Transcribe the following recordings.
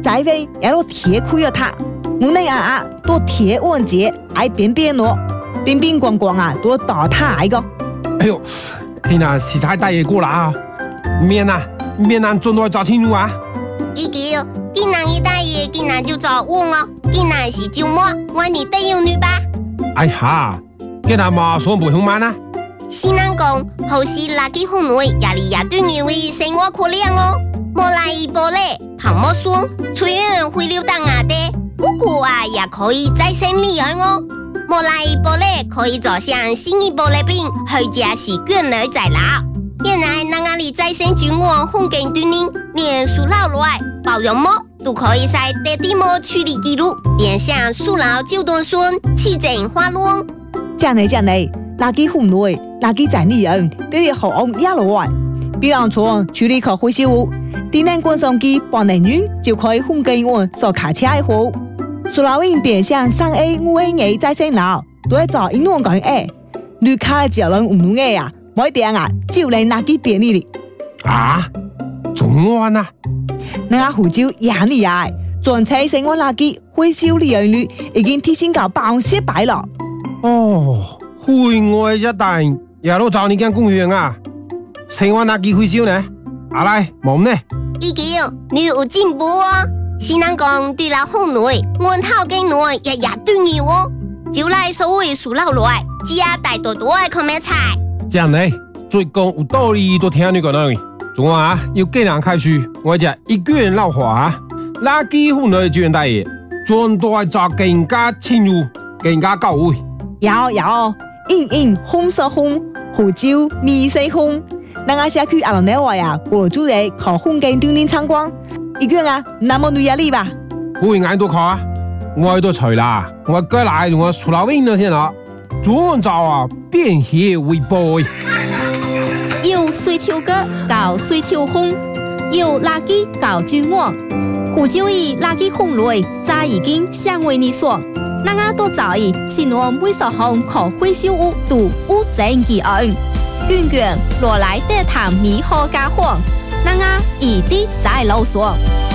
在位也都铁开了它，我那都铁稳节，还边边咯，边边光光啊，都倒塌一个。 哎呦，今日时差大嘢過啦，面做耐做清楚啊！ 依叫今日一大爺，今日就做我哦，今日是周末，我哋得要女吧？ 哎呀，今日嘛算不凶慢啊！ 是人講，好似垃圾分類，也嚟也對你為生活可憐哦。莫來一波咧，旁莫酸，雖然會流到牙的，不過啊也可以再生利用哦。莫來一波咧，可以做像新一波咧病，去家是卷兒在老。原來那壓力再生菌網風景對您，連樹老來包容膜都可以在地地膜處理記錄，變相樹老就斷順，起正花亂。 這樣垃圾分類、垃圾整理人，這啲好安一路來。比方說處理可回收物，電能關上機半年遠就可以分給我做卡車的貨。樹老因變相3A、5A 再生老，都係做一兩個月，綠卡的腳人5月啊，每點啊就嚟垃圾便利哩。 啊，仲安啊？ 那湖州也厲害，全車生活垃圾回收利用率已經提升到100%了。 哦，戶外一帶也都找你間公園啊，生活垃圾回收呢？阿來冇呢？ 依叫你有進步哦。是人講對了風雷，我頭嘅內日日對你哦，就來所謂樹老來，只要大多多嘅看咩菜。 這樣呢，最講有道理都聽你講啦。仲話要既然開始，我就一個人老話，垃圾分類專大爺，專都係做更加清楚、更加到位。 有，印紅色紅，湖州米色紅。那個社區阿龍那話呀，過主嚟靠風景鍛鍊參觀。一個啊，那麼女壓力吧？ 會眼都靠啊！我都除啦，我過來同我出老兵了先啦，專做啊變協為報。 有水跳歌搞水跳風，有垃圾搞專網，湖州以垃圾分類，早已經相為你說，那個都早已是我每所項可回收物都無證記案，卷卷落來得談米好家伙。那個一定在囉嗦。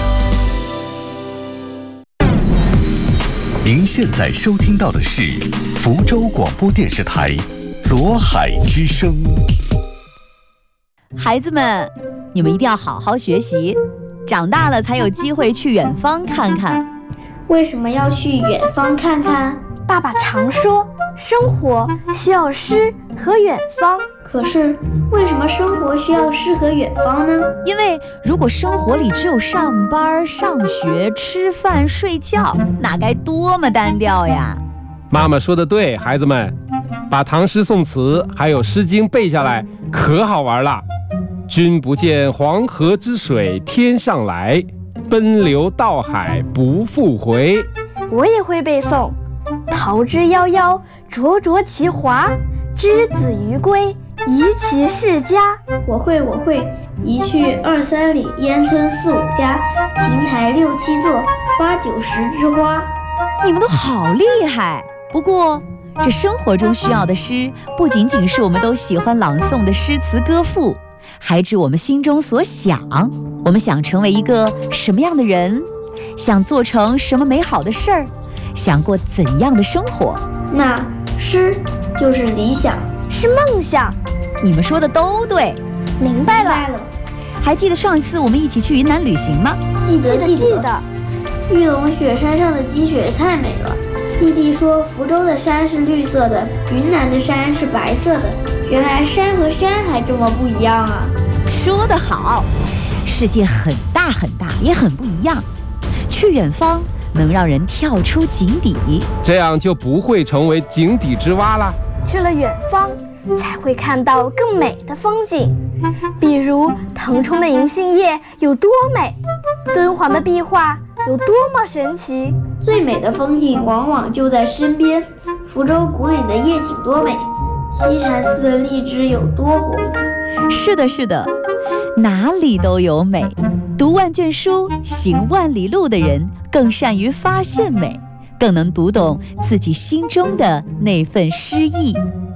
您現在收聽到的是福州廣播電視台左海之聲。 孩子們，你們一定要好好學習，長大了才有機會去遠方看看。 為什麼要去遠方看看？ 爸爸常說，生活需要詩和遠方。 可是，為什麼生活需要詩和遠方呢？ 因為如果生活裡只有上班、上學、吃飯、睡覺，那該多麼單調呀！ 媽媽說的對，孩子們，把唐詩宋詞還有詩經背下來，可好玩了。君不見黃河之水天上來，奔流到海不復回。 我也會背誦，桃之夭夭，灼灼其華，之子於歸，宜其室家。 我會，一去2、3里，煙村4、5家，亭台6、7座，8、9、10枝花。 你們都好厲害！不過，這生活中需要的詩，不僅僅是我們都喜歡朗誦的詩詞歌賦，還指我們心中所想。我們想成為一個什麼樣的人，想做成什麼美好的事兒，想過怎樣的生活。 那詩就是理想， 是夢想。 你們說的都對， 明白了。 還記得上一次我們一起去雲南旅行嗎？ 記得。玉龍雪山上的積雪太美了。弟弟說福州的山是綠色的，雲南的山是白色的。原來山和山還這麼不一樣啊！ 說得好，世界很大很大，也很不一樣。去遠方能讓人跳出井底， 這樣就不會成為井底之蛙啦。 去了遠方，才會看到更美的風景，比如騰衝的銀杏葉有多美，敦煌的壁畫有多麼神奇。 最美的風景往往就在身邊，福州古嶺的夜景多美，西禪寺的荔枝有多紅。 是的，哪裡都有美。讀萬卷書，行萬里路的人更善於發現美，更能讀懂自己心中的那份詩意。